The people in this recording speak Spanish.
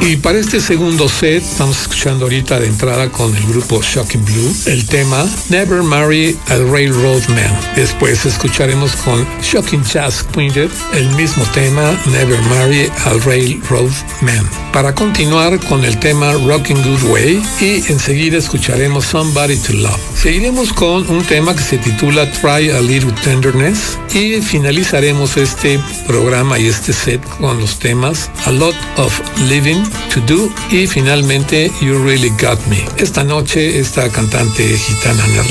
Y para este segundo set, estamos escuchando ahorita de entrada con el grupo Shocking Blue el tema Never Marry a Railroad Man. Después escucharemos con Shocking Jazz Quintet el mismo tema Never Marry a Railroad Man. Para continuar con el tema Rockin' Good Way y enseguida escucharemos Somebody to Love. Seguiremos con un tema que se titula Try a Little Tenderness y finalizaremos este programa y este set con los temas A Lot of Living to Do y finalmente You Really Got Me. Esta noche esta cantante gitana